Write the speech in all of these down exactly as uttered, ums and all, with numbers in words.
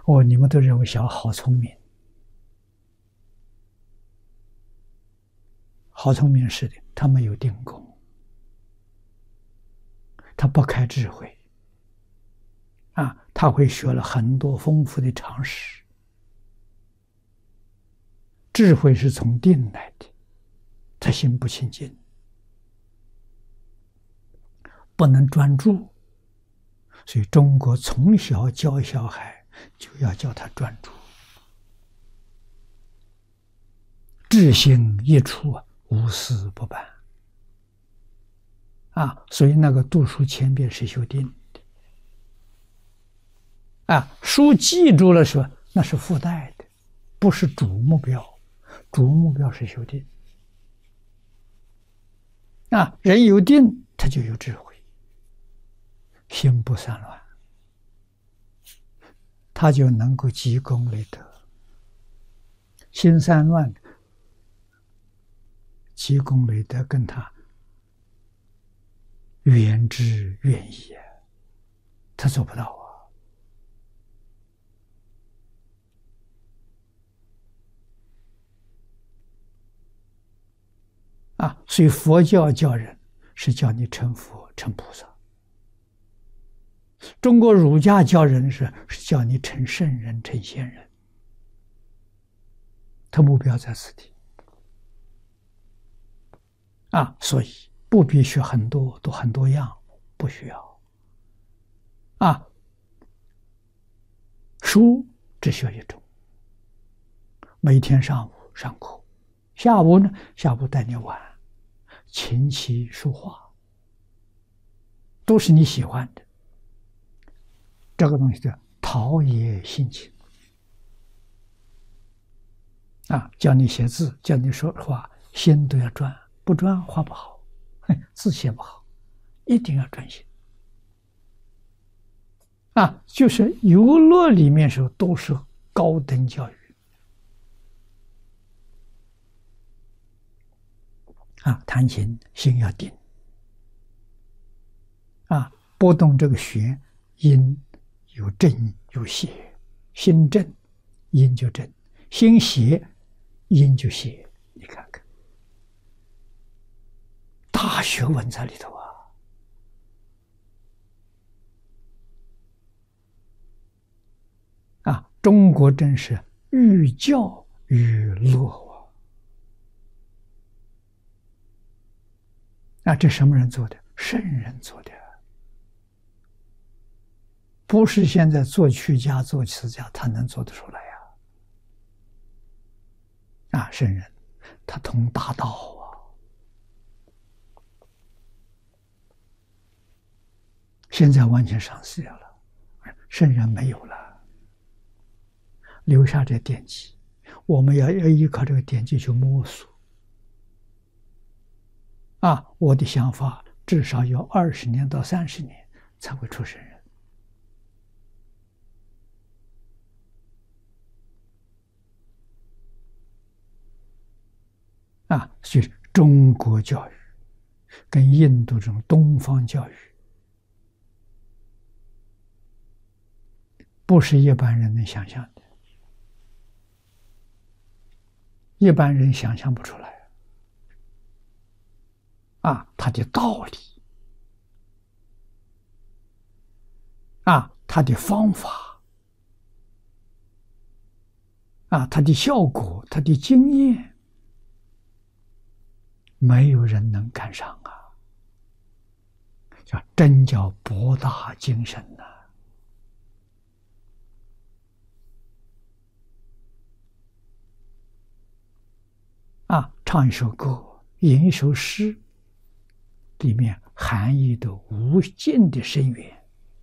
哦，你们都认为小好聪明，好聪明是的，他没有定功，他不开智慧啊，他会学了很多丰富的常识，智慧是从定来的，他心不清净，不能专注，所以中国从小教小孩就要教他专注，志心一处啊，无事不办啊，所以那个读书千遍是修定的啊，书记住了说那是附带的，不是主目标，主目标是修定啊，人有定他就有智慧，心不散乱，他就能够积功累德。心散乱积功累德跟他远之远矣，他做不到啊！啊，所以佛教教人是教你成佛成菩萨，中国儒家教人是是教你成圣人成仙人，他目标在此地啊，所以不必学很多，都很多样，不需要啊。书只学一种，每天上午上课，下午呢，下午带你玩，琴棋书画，都是你喜欢的。这个东西叫陶冶性情啊，教你写字，教你说话，心都要专，不专画不好，字写不好，一定要专心啊！就是游乐里面时候都是高等教育啊，弹琴心要定啊，拨动这个弦，音有正有邪，心正音就正，心邪音就邪，你看看大学问在里头啊！啊，中国真是寓教于乐啊！啊，这什么人做的？圣人做的，不是现在做曲家、做词家他能做得出来呀！啊，圣人他通大道啊！现在完全丧失了，圣人没有了，留下这典籍，我们要要依靠这个典籍去摸索。啊，我的想法至少要二十年到三十年才会出圣人。啊，所以中国教育跟印度这种东方教育，不是一般人能想象的，一般人想象不出来。啊，它的道理，啊，它的方法，啊，它的效果，它的经验，没有人能赶上啊！叫真叫博大精深呐！啊，唱一首歌，吟一首诗，里面含义的无尽的深远。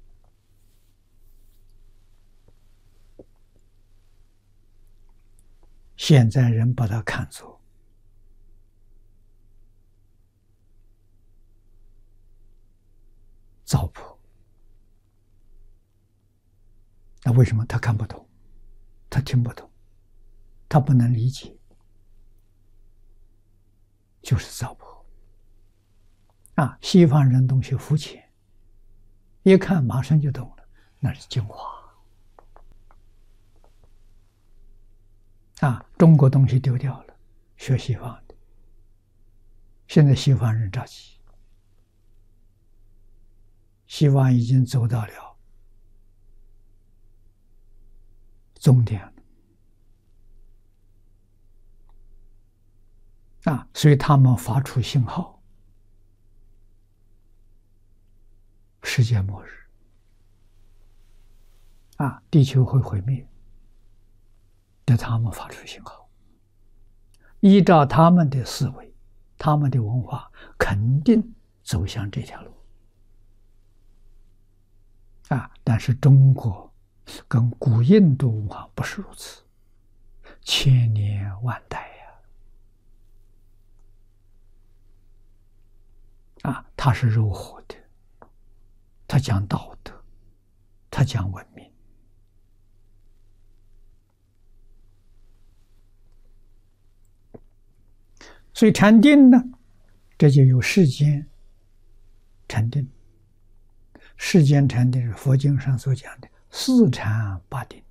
现在人把它看作糟粕，那为什么他看不懂？他听不懂，他不能理解，就是糟粕。啊，西方人东西肤浅，一看马上就懂了，那是精华。 啊，中国东西丢掉了，学西方的。现在西方人着急，西方已经走到了终点了啊，所以他们发出信号，世界末日啊，地球会毁灭。对他们发出信号，依照他们的思维，他们的文化，肯定走向这条路啊！但是中国跟古印度文化不是如此，千年万代呀！啊，它是柔和的，它讲道德，它讲文明。所以禅定呢，这就有世间禅定。世间禅定是佛经上所讲的四禅八定。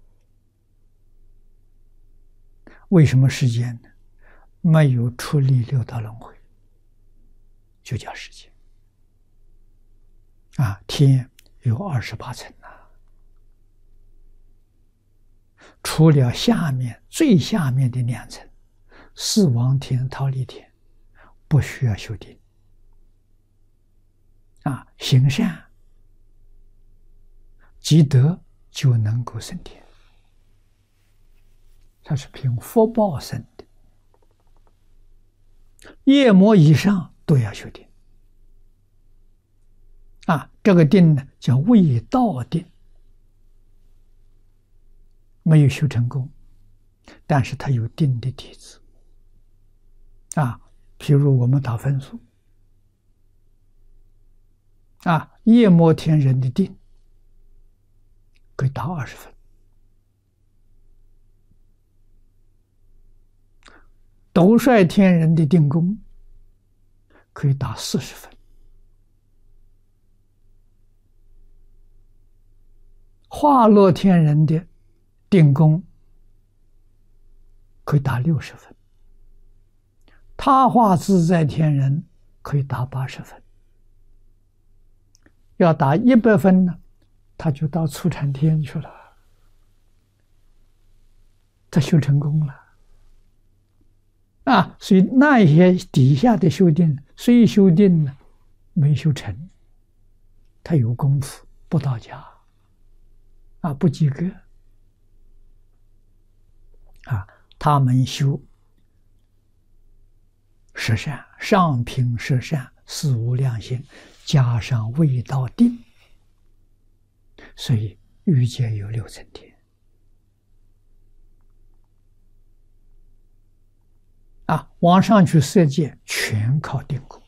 为什么世间呢？没有出离六道轮回，就叫世间。啊，天有二十八层呐、啊，除了下面最下面的两层。四王天、忉利天不需要修定啊，行善积德就能够升天，它是凭福报生的。夜魔以上都要修定啊，这个定呢叫未道定，没有修成功，但是它有定的底子。啊，譬如我们打分数，啊，夜摩天人的定可以打二十分，斗率天人的定功可以打四十分，化乐天人的定功可以打六十分。他化自在天人可以打八十分，要打一百分呢，他就到初禅天去了，他修成功了啊！所以那些底下的修定，虽修定呢，没修成，他有功夫不到家啊，不及格啊，他们修。十善，上品十善，四无量心，加上未到定，所以欲界有六层天啊，往上去色界全靠定功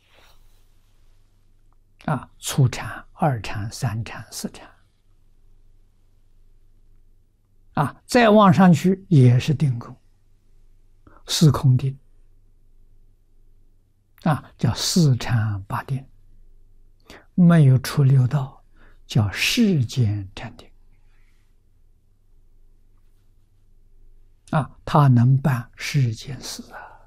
啊，初禅、二禅、三禅、四禅啊，再往上去也是定功，四空定。啊，叫四禅八定，没有出六道，叫世间禅定。啊，他能办世间事啊！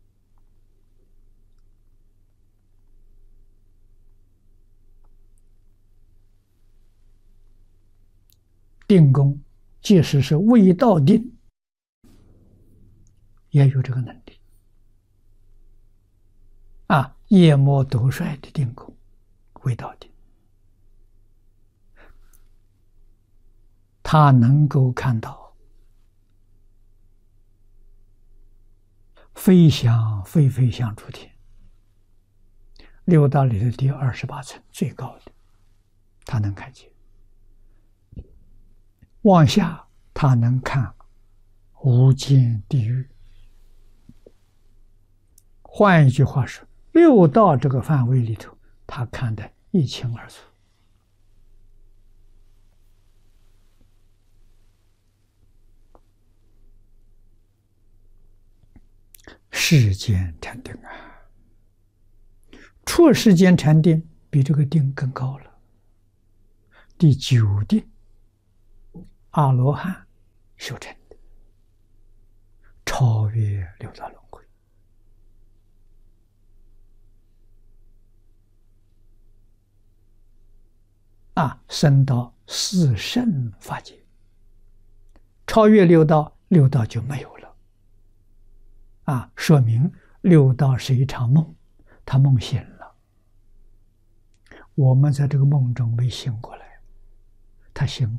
定功，即使是未到定，也有这个能力。啊，夜摩斗率的定功，未到定，他能够看到飞翔飞飞向诸天，六道里的第二十八层最高的，他能看见。往下，他能看无间地狱。换一句话说，六道这个范围里头，他看得一清二楚。世间禅定啊，出世间禅定比这个定更高了。第九定，阿罗汉修成的， 超越六道轮回。啊，升到四圣法界，超越六道，六道就没有了。啊，说明六道是一场梦，他梦醒了，我们在这个梦中没醒过来，他醒